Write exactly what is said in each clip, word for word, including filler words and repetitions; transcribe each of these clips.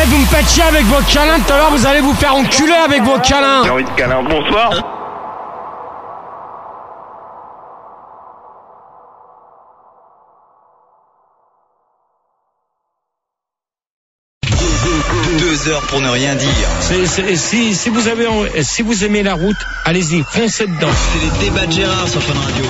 vous me faites chier avec vos câlins, tout à l'heure vous allez vous faire enculer avec vos câlins. J'ai envie de câlin, bonsoir. Deux heures pour ne rien dire. C'est, c'est, si, si, vous avez, si vous aimez la route, allez-y, foncez dedans. C'est les débats de Gérard sur Fun Radio.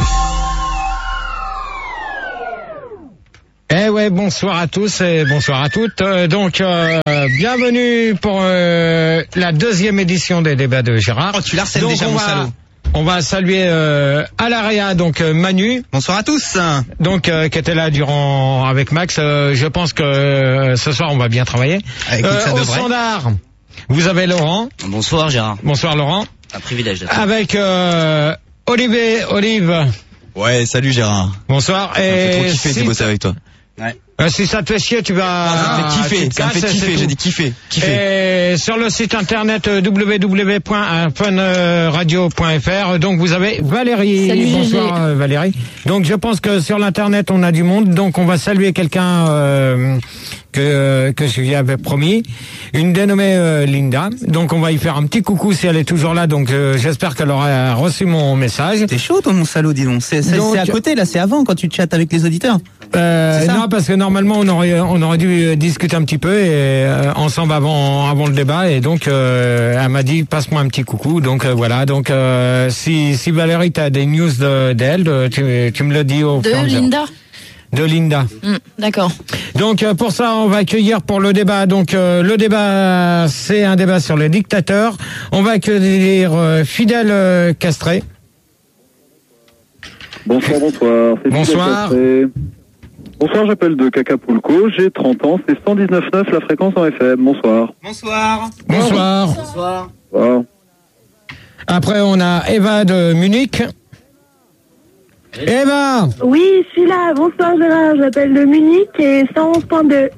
Eh ouais, bonsoir à tous et bonsoir à toutes. Euh, donc, euh, bienvenue pour euh, la deuxième édition des débats de Gérard. Oh, tu l'harcèles déjà, on mon va, salaud. On va saluer euh, à l'Area, donc euh, Manu. Bonsoir à tous. Donc, euh, qui était là durant avec Max. Euh, je pense que euh, ce soir, on va bien travailler. Ah, écoute, euh, ça au devrait. standard, vous avez Laurent. Bonsoir Gérard. Bonsoir Laurent. Un privilège d'être. Avec euh, Olivier, Olive. Ouais, salut Gérard. Bonsoir. Ça me fait trop Et kiffer si de bosser avec toi. Ouais. Euh, si ça te fait chier, tu vas... Ah, ça me fait kiffer, tu te ça me fait casses, kiffer, c'est j'ai tout. dit kiffer, kiffer. Et sur le site internet euh, w w w point fun radio point f r, donc vous avez Valérie. Salut, Bonsoir Gégé. euh, Valérie. Donc je pense que sur l'internet on a du monde, donc on va saluer quelqu'un euh, que que je lui avais promis, une dénommée euh, Linda. Donc on va y faire un petit coucou si elle est toujours là. Donc euh, j'espère qu'elle aura reçu mon message. T'es chaud, toi, mon salaud, dis donc. C'est, c'est, Donc- c'est à côté, là, c'est avant, quand tu chattes avec les auditeurs. Euh, C'est ça non, parce que normalement on aurait on aurait dû euh, discuter un petit peu et euh, ensemble avant avant le débat, et donc euh, elle m'a dit passe-moi un petit coucou. Donc euh, voilà, donc euh, si si Valérie t'as des news de, d'elle, de- tu tu me le dis au De fur et à mesure. Linda. De Linda. Hmm, d'accord. Donc euh, pour ça on va accueillir pour le débat. Donc euh, le débat c'est un débat sur les dictateurs. On va accueillir euh, Fidèle euh, Castré. Bonsoir, bonsoir. C'est Bonsoir. Fidèle Castré. Bonsoir, j'appelle de Cacapulco, j'ai trente ans, c'est cent dix-neuf virgule neuf la fréquence en F M. Bonsoir. Bonsoir. Bonsoir. Bonsoir. Bonsoir. Après on a Eva de Munich. Eva. Oui, je suis là. Bonsoir Gérard, j'appelle de Munich et cent onze virgule deux.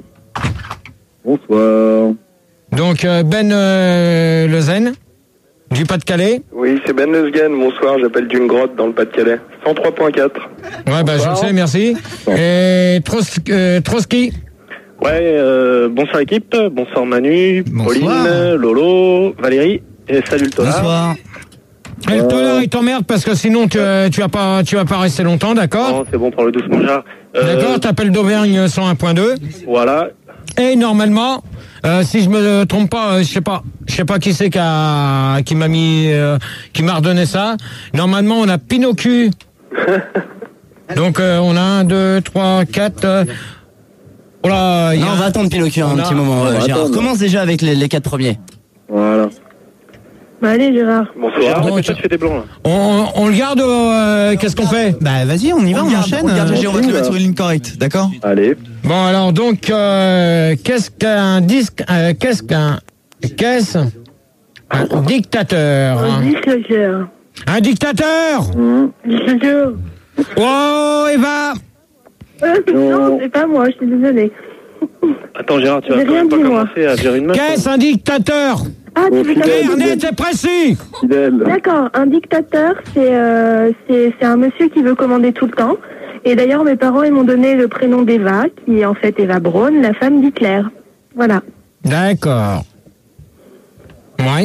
Bonsoir. Donc euh, Ben euh, Lezen, du Pas-de-Calais. Oui, c'est Ben Leusgen, bonsoir, j'appelle d'une grotte dans le Pas-de-Calais. cent trois virgule quatre. Ouais, bah je le sais, merci. Et Tros- euh, Trotsky. Ouais, euh, bonsoir équipe, bonsoir Manu, Bonsoir. Pauline, Lolo, Valérie, et salut le Tola. Bonsoir. Et le tolard, il t'emmerde parce que sinon tu, euh, tu vas pas tu vas pas rester longtemps, d'accord? Non, c'est bon pour le doucement Gérard. Euh, D'accord, t'appelles d'Auvergne cent un point deux. Voilà. Et normalement, euh, si je me trompe pas, euh, je sais pas, je sais pas qui c'est qui a qui m'a mis euh, qui m'a redonné ça. Normalement, on a Pinocchio. Donc euh, on a un, deux, trois, quatre. Euh... Oh là, il y a Non, on va attendre Pinocchio On un a- petit moment. on euh, va Gérard, attendre. commence déjà avec les, les quatre premiers. Voilà. Bah allez Gérard. Bonsoir. Bon, Gérard, tu- tu fais des blancs là. on, on le garde. euh, Qu'est-ce qu'on fait? Bah, vas-y, on y va, on, regarde, enchaîne. on regarde, euh, Gégé, on va te le oui, mettre là. sur une ligne correcte, d'accord? Allez. Bon alors donc euh, qu'est-ce qu'un disque euh, qu'est-ce qu'un qu'est-ce un dictateur Un hein. dictateur. Un dictateur. Hum. Dictateur. Oh Eva. Euh, non, c'est pas moi, je suis désolée. Attends Gérard, tu vas J'ai quand rien même pas dit, moi. commencer à dire une meuf. Qu'est-ce un dictateur? Ah, tu veux Fidèle. savoir? Clair, net et précis. Fidèle. D'accord, un dictateur, c'est euh, c'est c'est un monsieur qui veut commander tout le temps. Et d'ailleurs, mes parents, ils m'ont donné le prénom d'Eva, qui est en fait Eva Braun, la femme d'Hitler. Voilà. D'accord. Ouais.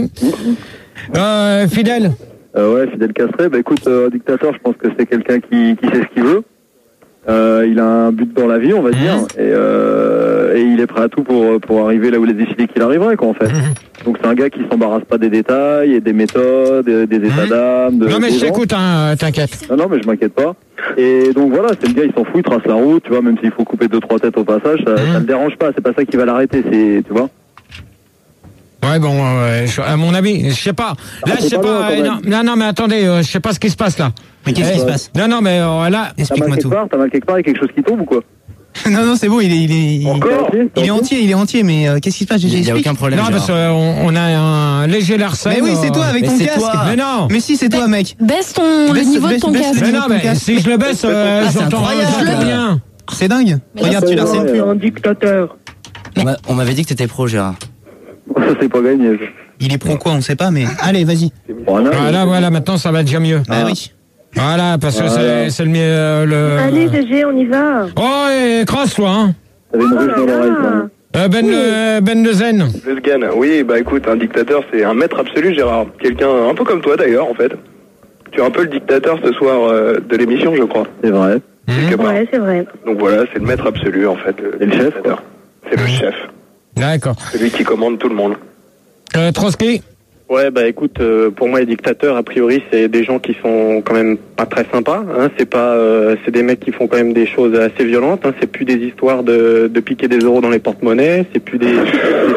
Euh, Fidèle. Euh, ouais, Fidèle Castré. Bah écoute, euh, un dictateur, je pense que c'est quelqu'un qui, qui sait ce qu'il veut. Euh, il a un but dans la vie, on va dire, et, euh, et il est prêt à tout pour pour arriver là où il a décidé qu'il arriverait, quoi, en fait. Donc c'est un gars qui s'embarrasse pas des détails, et des méthodes, des, des états d'âme. De, Non mais des je gens. t'écoute, hein, t'inquiète. Non, non, mais je m'inquiète pas. Et donc voilà, c'est le gars, il s'en fout, il trace la route, tu vois, même s'il faut couper deux, trois têtes au passage, ça, Mhm. ça le dérange pas, c'est pas ça qui va l'arrêter, c'est, tu vois. Ouais bon, euh, je- à mon avis, je sais pas. Là, Ah, je c'est sais pas loin, pas. quand euh, même. non, non, non, mais attendez, euh, je sais pas ce qui se passe là. Mais qu'est-ce qui Eh, se passe? Non, non, mais euh, là. T'as mal Explique-moi quelque tout. part, t'as mal quelque part, il y a quelque chose qui tombe ou quoi? Non, non, c'est bon, il est, il est, il, Encore il est entier, il est entier, mais euh, qu'est-ce qui se passe, Gégé? Il n'y a Explique. aucun problème. Non, parce Gérard. qu'on on a un léger larcène. Mais oui, c'est toi avec Mais ton c'est casque. toi. Mais non. Mais si, c'est toi, mec. Baisse ton, le Baisse- niveau baisse- de ton baisse casque. le Mais niveau non, de ton mais casque. si je le baisse, euh, Ah, c'est j'entends incroyable. j'entends rien. C'est dingue. Mais Regarde, non, tu la c'est sais vrai. plus. Un dictateur. On m'a- On m'avait dit que t'étais pro, Gérard. Ça, c'est pas gagné. ça. Il est pro quoi, on sait pas, mais allez, vas-y. Voilà. Voilà, voilà, maintenant ça va déjà mieux. Bah oui. Voilà, parce que Voilà. c'est c'est le mieux. euh, le... Allez, Gégé, on y va. Oh, et crosse-toi, hein. T'avais une Oh ruche là dans l'oreille, là. ça. Euh, ben, euh, Ben Le Zen. Le Sgan, oui, bah écoute, un dictateur, c'est un maître absolu, Gérard. Quelqu'un un peu comme toi d'ailleurs, en fait. Tu es un peu le dictateur ce soir euh, de l'émission, je crois. C'est vrai. Quelque part. Ouais, c'est vrai. Donc voilà, c'est le maître absolu, en fait. Le, le chef, dictateur. C'est le chef. D'accord. Celui qui commande tout le monde. Euh, Trotsky. Ouais, bah écoute, euh, pour moi les dictateurs, a priori, c'est des gens qui sont quand même pas très sympas. Hein, c'est pas, euh, c'est des mecs qui font quand même des choses assez violentes. Hein, c'est plus des histoires de, de piquer des euros dans les porte-monnaies. C'est plus des